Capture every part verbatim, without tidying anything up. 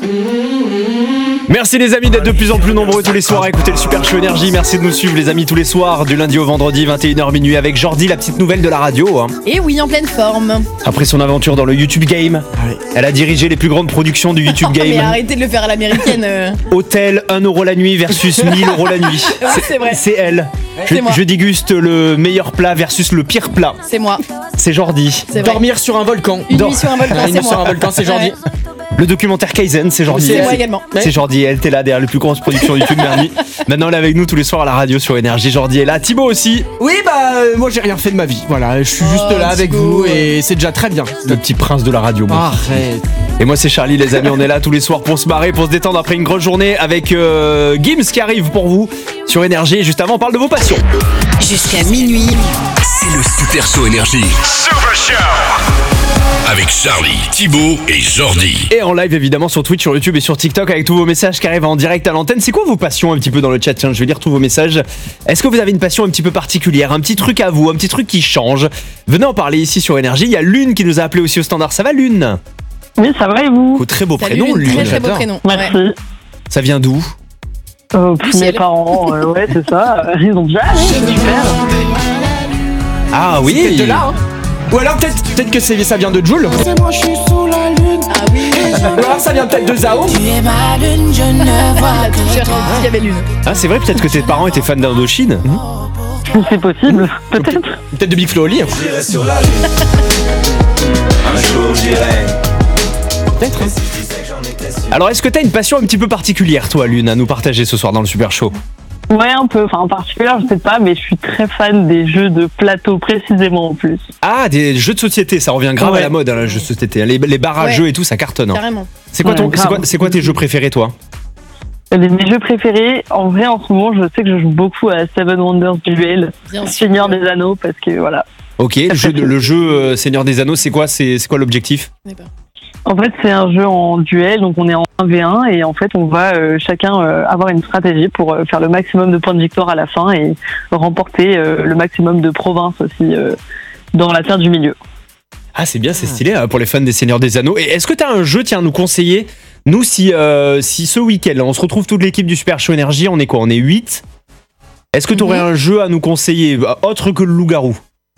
Merci les amis d'être de plus en plus nombreux tous les soirs à écouter le Super Show Énergie. Merci de nous suivre les amis tous les soirs du lundi au vendredi vingt et une heures minuit avec Jordi, la petite nouvelle de la radio. Hein. Et oui, en pleine forme. Après son aventure dans le YouTube Game, elle a dirigé les plus grandes productions du YouTube Game. Mais arrêtez de le faire à l'américaine. Euh... Hôtel un euro la nuit versus mille euros la nuit. Oui, c'est vrai. C'est elle. Je, C'est moi. je déguste le meilleur plat versus le pire plat. C'est moi. C'est Jordi. C'est vrai. Dormir sur un volcan. Une Dors- nuit sur un volcan, Ah, une c'est nuit sur un moi. volcan, c'est Jordi. Ouais. Le documentaire Kaizen, c'est Jordi. C'est moi également. C'est Jordi, elle était là derrière les plus grosses productions YouTube Merdi. Maintenant elle est avec nous tous les soirs à la radio sur Énergie. Jordi est là, Thibaut aussi. Oui, bah, euh, moi j'ai rien fait de ma vie. Voilà, je suis juste Oh, là avec Thibaut. vous et c'est déjà très bien. Le petit prince de la radio. bon. Arrête. Et moi c'est Charlie les amis, on est là tous les soirs pour se marrer, pour se détendre après une grosse journée avec euh, Gims qui arrive pour vous sur Énergie. Et juste avant on parle de vos passions. Jusqu'à minuit. C'est le Super Show Énergie. Super Show avec Charlie, Thibaut et Jordi. Et en live évidemment sur Twitch, sur YouTube et sur TikTok avec tous vos messages qui arrivent en direct à l'antenne. C'est quoi vos passions un petit peu dans le chat? Tiens, je vais lire tous vos messages. Est-ce que vous avez une passion un petit peu particulière, un petit truc à vous, un petit truc qui change? Venez en parler ici sur Énergie. Il y a Lune qui nous a appelé aussi au standard. Ça va Lune? Oui, ça va et vous? Oh, très beau Salut, prénom Lune, Lune. très très beau j'adore. prénom. Merci. Ouais. Ça vient d'où? Euh, Du mes ciel. parents, euh, ouais, c'est ça. Ils ont déjà allé, c'est super. Ah C'est oui. peut-être de là, hein. Ou alors peut-être peut-être que c'est- ça vient de Jul. C'est moi, je suis sous la lune. Ah oui. Ou alors ça vient peut-être de Zao. Tu es ma lune, je ne Il vois a tout que cherché toi. qu'il y avait Lune. Ah c'est vrai, peut-être que tes parents étaient fans d'Indochine. C'est possible, peut-être. Peut-être de Big Flo Oli. J'irai sur la lune. Un jour j'irai. Peut-être. hein. Si je disais que j'en étais sûr. Alors est-ce que t'as une passion un petit peu particulière toi Lune à nous partager ce soir dans le Super Show? Ouais, un peu. Enfin, en particulier, je sais pas, mais je suis très fan des jeux de plateau, précisément en plus. Ah des jeux de société, ça revient grave Ouais. à la mode hein, les jeux de société. Les, les bars à Ouais. jeux et tout ça cartonne. hein. Carrément. C'est quoi, ton, Ouais, c'est quoi, grave. c'est quoi tes jeux préférés toi? Les, mes jeux préférés, en vrai, en ce moment, je sais que je joue beaucoup à Seven Wonders Duel, Bien sûr. Seigneur des Anneaux, parce que voilà. Ok, le jeu, de- le jeu euh, Seigneur des Anneaux, c'est quoi, c'est, c'est quoi l'objectif? Je sais pas. En fait, c'est un jeu en duel, donc on est en un v un et en fait, on va euh, chacun euh, avoir une stratégie pour euh, faire le maximum de points de victoire à la fin et remporter euh, le maximum de provinces aussi euh, dans la terre du milieu. Ah c'est bien, c'est stylé hein, pour les fans des Seigneurs des Anneaux. Et est-ce que t'as un jeu, tiens, à nous conseiller? Nous, si, euh, si ce week-end, on se retrouve toute l'équipe du Super Show Énergie, on est quoi? On est huit. Est-ce que t'aurais Mhm. un jeu à nous conseiller, euh, autre que le loup-garou?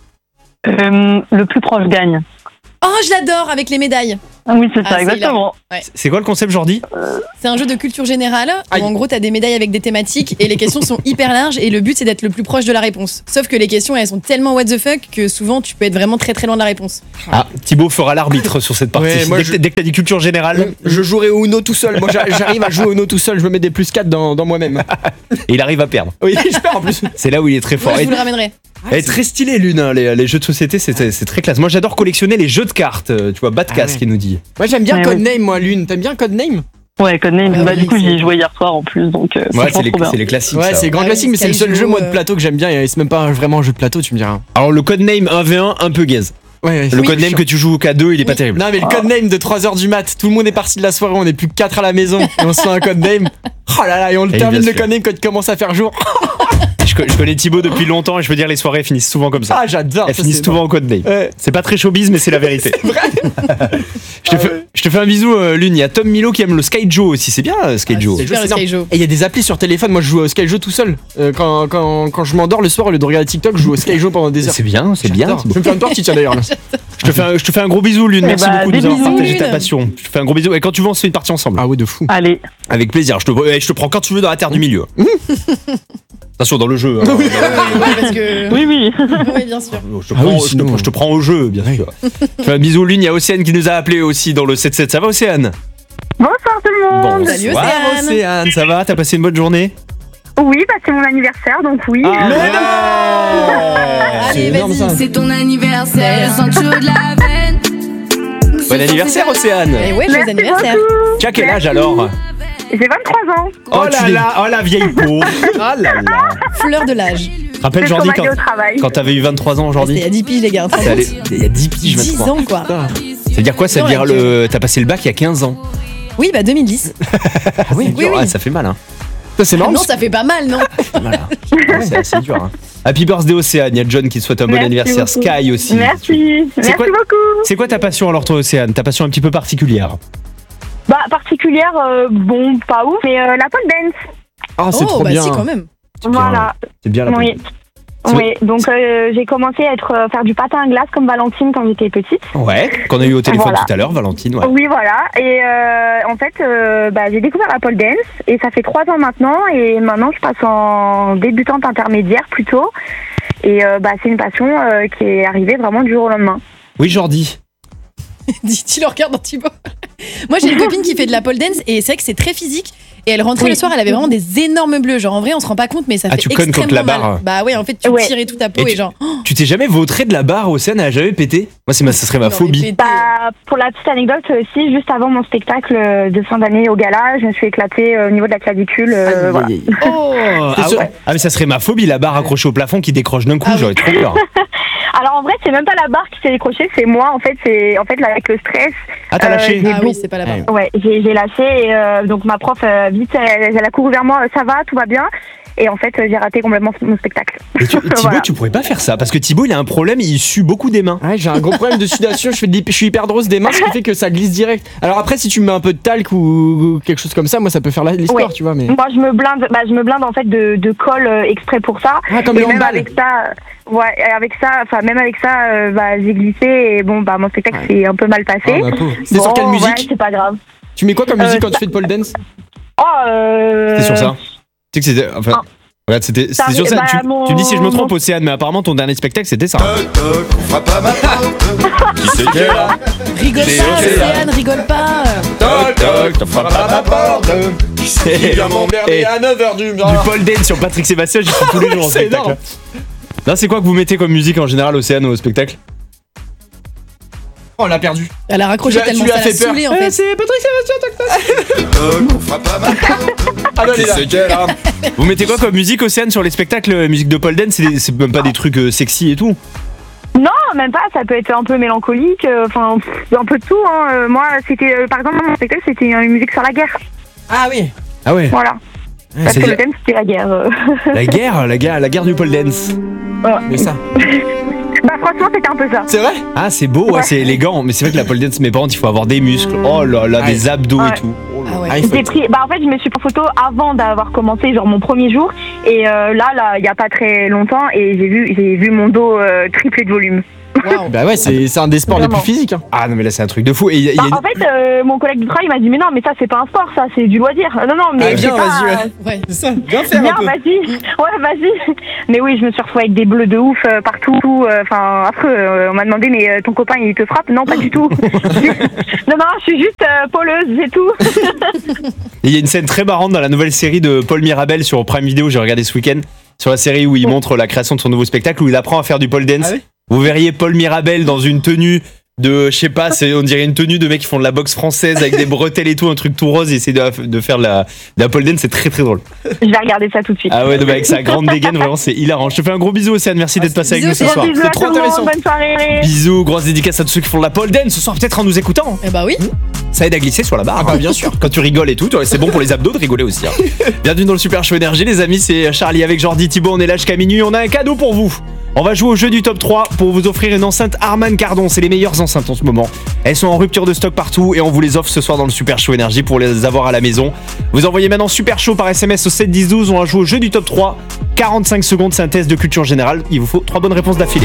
Euh, le plus proche gagne. Oh, je l'adore avec les médailles. Ah oui, c'est Ah, ça, c'est exactement. C'est quoi le concept, Jordi? C'est un jeu de culture générale Aïe. où en gros t'as des médailles avec des thématiques et les questions sont hyper larges et le but c'est d'être le plus proche de la réponse. Sauf que les questions elles sont tellement what the fuck que souvent tu peux être vraiment très très loin de la réponse. Ah, Thibaut fera l'arbitre sur cette partie. Ouais, moi, dès, je- que, dès que t'as dit culture générale, Je jouerai au Uno tout seul. Moi j'a- j'arrive à jouer au Uno tout seul. Je me mets des plus quatre dans, dans moi-même. et il arrive à perdre. Oui, je perds en plus. C'est là où il est très fort. Moi je Et- vous le ramènerai. Elle est très stylée, Lune, hein, les, les jeux de société, c'est, c'est très classe. Moi, j'adore collectionner les jeux de cartes. euh, Tu vois, Batcast Ah ouais. qui nous dit. Moi j'aime bien Ouais, Codename, moi, Lune. T'aimes bien Codename? Ouais, Codename. Ah bah, oui, du coup, j'y c'est- ai joué hier soir en plus, donc euh, Ouais, franchement, c'est les, trop bien. c'est les classiques. Ouais, ça. c'est grand Ah oui, classique, mais c'est le seul Skyjo, jeu, moi, de euh. plateau que j'aime bien. Et c'est même pas vraiment un jeu de plateau, tu me diras. Alors, le codename un v un, un peu gaze. Ouais, ouais. Le Oui, codename chiant. que tu joues au K deux, il est pas terrible. Non mais le codename de trois heures du mat, tout le monde est parti de la soirée, on est plus que quatre à la maison et on se fait un codename. Oh là là, et on le Et termine bien le sûr. codename quand il commence à faire jour. Je, co- je connais Thibaut depuis longtemps et je veux dire, les soirées finissent souvent comme ça. Ah j'adore. Elles ça, finissent c'est souvent en codename. Ouais. C'est pas très showbiz, mais c'est la vérité. Vrai. Je te, fais, je te fais un bisou, euh, Lune. Il y a Tom Milo qui aime le Skyjo aussi. C'est bien, euh, Skyjo. c'est Super le énorme. Skyjo. Et il y a des applis sur téléphone, moi je joue au Skyjo tout seul. Euh, quand, quand, quand je m'endors le soir au lieu de regarder TikTok, je joue au Skyjo pendant des heures. C'est bien, c'est bien. J'adore. Thibaut. Je vais me faire une partie tiens d'ailleurs là. Je te, fais un, je te fais un gros bisou, Lune. Eh Merci bah, beaucoup de des nous avoir bisous, partagé ta Lune. passion. Je te fais un gros bisou. Et quand tu veux, on se fait une partie ensemble. Ah ouais de fou. Allez, Avec plaisir. Je te, eh, je te prends quand tu veux dans la terre du milieu. Attention, dans le jeu. hein. Ouais, parce que. oui, oui. Oui, bien sûr. Je te, Ah prends, oui, je te- sinon- je te prends au jeu, bien sûr. Je fais un bisou, Lune. Il y a Océane qui nous a appelé aussi dans le sept sept. Ça va, Océane? Bonsoir tout le monde. Salut, Bonsoir, Océane. Océane. Ça va? T'as passé une bonne journée? Oui, bah c'est mon anniversaire, donc oui. Ah, Mais non Allez, énorme, vas-y. ça. C'est ton anniversaire, sans chaud de la veine. Bon anniversaire, Océane. Et ouais, joyeux anniversaire. Tu as quel âge alors? J'ai vingt-trois ans. Oh tu là l'es- là, oh la vieille peau. Oh là là. Fleur de l'âge. Tu te rappelles, Jordi, quand, travail. quand t'avais eu vingt-trois ans C'était il y aujourd'hui? a dix piges, les gars. C'est allé- Il y a dix piges, dix vingt-trois. ans, quoi. Ça veut dire quoi? Ça veut Non, dire avec, le. T'as passé le bac il y a quinze ans. Oui, bah deux mille dix. Ah oui, Oui, oui. ça fait mal, hein. Ça c'est Ah marrant. non, ça fait pas mal, non? Ça fait mal, hein. Ouais, c'est assez dur, hein. Happy birthday, Océane. Il y a John qui te souhaite un bon Merci anniversaire. beaucoup. Sky aussi. Merci. Merci quoi- beaucoup. C'est quoi ta passion alors, toi, Océane? Ta passion un petit peu particulière? Bah, particulière, euh, bon, pas ouf, mais euh, la pole dance. Ah, c'est oh, trop bah bien. si, quand même. C'est bien, Voilà. C'est bien la Oui. pole. Oui, donc euh, j'ai commencé à être, euh, faire du patin à glace comme Valentine quand j'étais petite. Ouais, qu'on a eu au téléphone Voilà. tout à l'heure, Valentine. Ouais. Oui, voilà. Et euh, en fait, euh, bah, j'ai découvert la pole dance et ça fait trois ans maintenant. Et maintenant, je passe en débutante intermédiaire plutôt. Et euh, bah, c'est une passion euh, qui est arrivée vraiment du jour au lendemain. Oui, Jordi. Dit-il en regardant Thibaut. Moi, j'ai une copine qui fait de la pole dance et c'est vrai que c'est très physique. Et elle rentrait Oui. le soir, elle avait vraiment des énormes bleus. Genre, en vrai, on se rend pas compte, mais ça Ah, fait tu connes extrêmement contre la mal. barre. Bah ouais, en fait, tu Ouais. tires et tout ta peau Et et, tu- genre. oh, Tu t'es jamais vautré de la barre au scène, elle a jamais pété? Moi, c'est ma, ça serait ma j'aurais phobie. pété. Bah, pour la petite anecdote, euh, si juste avant mon spectacle euh, de fin d'année au gala, je me suis éclatée euh, au niveau de la clavicule. euh, voilà. Oh, ah, sûr. ouais. Ah, mais ça serait ma phobie, la barre accrochée au plafond qui décroche d'un coup, Ah j'aurais trop peur. Alors en vrai, c'est même pas la barre qui s'est décrochée, c'est moi. En fait, c'est en fait là, avec le stress. Ah, t'as Euh, lâché? j'ai Ah oui, c'est pas la barre. Ouais, j'ai j'ai lâché et euh, donc ma prof euh, vite, elle, elle a couru vers moi, euh, ça va, tout va bien. Et en fait, euh, j'ai raté complètement mon spectacle. Et tu- Thibaut, Voilà. tu pourrais pas faire ça parce que Thibaut, il a un problème, il sue beaucoup des mains. Ouais, j'ai un gros problème de sudation, je, fais de l'hyp- je suis hyper drôle des mains, ce qui fait que ça glisse direct. Alors après, si tu me mets un peu de talc ou, ou quelque chose comme ça, moi ça peut faire la- l'histoire, Ouais. tu vois. Mais... Moi, je me blinde, bah, je me blinde en fait de, de colle euh, exprès pour ça. Ah, comme et les même handballs. avec ça, euh, ouais, et avec ça, enfin même avec ça, euh, bah, j'ai glissé et bon, bah mon spectacle Ouais. s'est un peu mal passé. Ah, ma pauvre. C'était sur Bon, quelle ouais, musique? c'est pas grave. Tu mets quoi comme musique Euh, quand tu fais de pole dance? Oh, euh... C'est sur ça. Tu sais que c'était. Enfin. Ah. Regarde, c'était Ça c'était sur ça. arrive- tu, bah, mon- tu me dis si je me trompe, mon- Océane, mais apparemment ton dernier spectacle c'était ça. Toc toc, on frappe à ma porte. Qui c'est qui est là? Rigole J'ai pas, osé, là. Océane, rigole pas. Toc toc, on frappe à ma porte. Qui c'est qui vient m'emmerder Et- à neuf heures du Du matin? pole dance sur Patrick Sébastien, j'y fais tous les jours en C'est spectacle. énorme. Là, c'est quoi que vous mettez comme musique en général, Océane, au spectacle? Oh, on l'a perdu. Elle a raccroché Tu l'as- tellement tu lui ça as l'a fait peur. saoulé en fait. C'est Patrick Sébastien, Toc, on frappe à ma porte. Ah non, Qui elle est là. c'est qui est là? Vous mettez quoi comme musique, Océane, sur les spectacles? euh, Musique de pole dance, c'est des- c'est même pas des trucs euh, sexy et tout. Non, même pas, ça peut être un peu mélancolique, euh, enfin pff, un peu de tout. Hein. Euh, moi, c'était, euh, par exemple, mon spectacle, c'était une musique sur la guerre. Ah oui. Ah ouais. Voilà. Parce c'est que bien. le thème, c'était la guerre. euh. La guerre, la guerre, la guerre du pole dance. Mais ça. Bah, franchement, c'était un peu ça. C'est vrai? Ah, c'est beau, ouais, Ouais. c'est élégant. Mais c'est vrai que la pole dance, mes parents, il faut avoir des muscles. Oh là là, Ouais. des abdos Ouais. et tout. Oh là Ah ouais. Ah, il faut J'ai être- pris, bah en fait, je me suis pris en photo avant d'avoir commencé, genre mon premier jour, et euh, là, là, il y a pas très longtemps, et j'ai vu, j'ai vu mon dos euh, triplé de volume. Waouh. Bah ouais, c'est c'est un des sports les Vraiment. plus physiques. Hein. Ah non, mais là, c'est un truc de fou. Et il y a- il y a Bah, une- en fait, euh, mon collègue du travail m'a dit, mais non, mais ça, c'est pas un sport, ça, c'est du loisir. Euh, Non, non, mais Ah, c'est viens, pas... vas-y, ouais. Ouais. C'est ça, viens faire Viens, un peu. vas-y. Ouais, vas-y. Mais oui, je me suis retrouvée avec des bleus de ouf euh, partout. euh, Enfin, après, euh, on m'a demandé, mais euh, ton copain, il te frappe? Non, pas du tout. non, non, je suis juste euh, poleuse, c'est tout. Et il y a une scène très marrante dans la nouvelle série de Paul Mirabel sur Prime Video, j'ai regardé ce week-end, sur la série où il montre la création de son nouveau spectacle, où il apprend à faire du pole dance. Ah oui Vous verriez Paul Mirabel dans une tenue de, je sais pas, c'est, on dirait une tenue de mecs qui font de la boxe française avec des bretelles et tout, un truc tout rose, et essayer de, de faire de la, de la pole dance, c'est très très drôle. Je vais regarder ça tout de suite. Ah ouais, non, mais avec sa grande dégaine, vraiment, c'est hilarant. Je te fais un gros bisou, Océane, merci d'être passé avec bisous, nous ce Océane. soir. Bisous C'est à trop tout le intéressant. monde, bonne soirée. Bisous, grosse dédicace à tous ceux qui font de la pole dance ce soir, peut-être en nous écoutant. Eh bah oui. Ça aide à glisser sur la barre. Ah bah bien sûr. Quand tu rigoles et tout, c'est bon pour les abdos de rigoler aussi. Hein. Bienvenue dans le Super Show Énergie, les amis. C'est Charlie avec Jordi, Thibaut. On est là jusqu'à minuit. On a un cadeau pour vous. On va jouer au jeu du top trois pour vous offrir une enceinte Harman Kardon. C'est les meilleures enceintes en ce moment. Elles sont en rupture de stock partout et on vous les offre ce soir dans le Super Show Énergie pour les avoir à la maison. Vous envoyez maintenant Super Show par S M S au sept dix douze. On va jouer au jeu du top trois. quarante-cinq secondes, c'est un test de culture générale. Il vous faut trois bonnes réponses d'affilée.